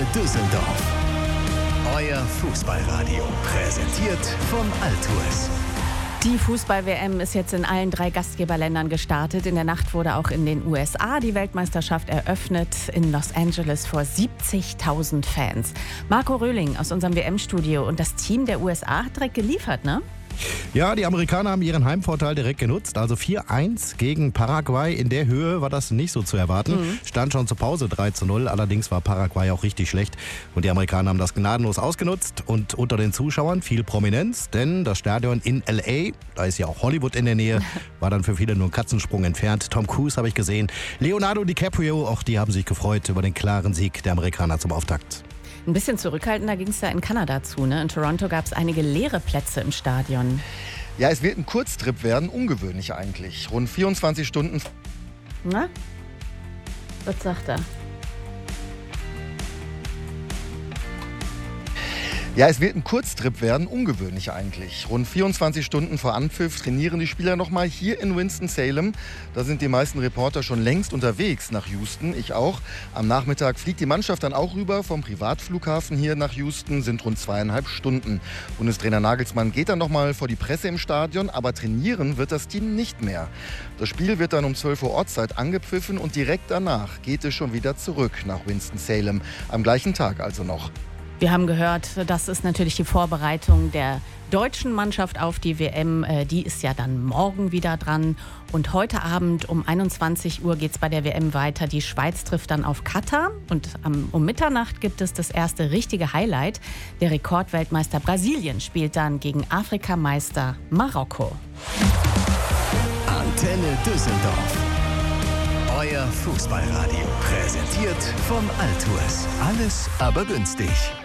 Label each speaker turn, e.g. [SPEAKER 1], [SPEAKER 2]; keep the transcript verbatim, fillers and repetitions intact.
[SPEAKER 1] Düsseldorf. Euer Fußballradio, präsentiert vom Altours.
[SPEAKER 2] Die Fußball-W M ist jetzt in allen drei Gastgeberländern gestartet. In der Nacht wurde auch in den U S A die Weltmeisterschaft eröffnet, in Los Angeles vor siebzigtausend Fans. Marco Röhling aus unserem W M-Studio und das Team der U S A hat direkt geliefert, ne?
[SPEAKER 3] Ja, die Amerikaner haben ihren Heimvorteil direkt genutzt. Also vier eins gegen Paraguay. In der Höhe war das nicht so zu erwarten. Mhm. Stand schon zur Pause drei zu null. Allerdings war Paraguay auch richtig schlecht. Und die Amerikaner haben das gnadenlos ausgenutzt. Und unter den Zuschauern viel Prominenz. Denn das Stadion in L A, da ist ja auch Hollywood in der Nähe, war dann für viele nur ein Katzensprung entfernt. Tom Cruise habe ich gesehen. Leonardo DiCaprio, auch die haben sich gefreut über den klaren Sieg der Amerikaner zum Auftakt.
[SPEAKER 2] Ein bisschen zurückhaltender ging es da in Kanada zu, ne? In Toronto gab es einige leere Plätze im Stadion.
[SPEAKER 4] Ja, es wird ein Kurztrip werden, ungewöhnlich eigentlich. Rund vierundzwanzig Stunden.
[SPEAKER 2] Na? Was sagt er?
[SPEAKER 4] Ja, es wird ein Kurztrip werden, ungewöhnlich eigentlich. Rund vierundzwanzig Stunden vor Anpfiff trainieren die Spieler nochmal hier in Winston-Salem. Da sind die meisten Reporter schon längst unterwegs nach Houston, ich auch. Am Nachmittag fliegt die Mannschaft dann auch rüber vom Privatflughafen hier nach Houston, sind rund zweieinhalb Stunden. Bundestrainer Nagelsmann geht dann nochmal vor die Presse im Stadion, aber trainieren wird das Team nicht mehr. Das Spiel wird dann um zwölf Uhr Ortszeit angepfiffen und direkt danach geht es schon wieder zurück nach Winston-Salem. Am gleichen Tag also noch.
[SPEAKER 2] Wir haben gehört, das ist natürlich die Vorbereitung der deutschen Mannschaft auf die W M. Die ist ja dann morgen wieder dran. Und heute Abend um einundzwanzig Uhr geht es bei der W M weiter. Die Schweiz trifft dann auf Katar. Und um Mitternacht gibt es das erste richtige Highlight. Der Rekordweltmeister Brasilien spielt dann gegen Afrikameister Marokko.
[SPEAKER 1] Antenne Düsseldorf. Euer Fußballradio, präsentiert vom Altours. Alles aber günstig.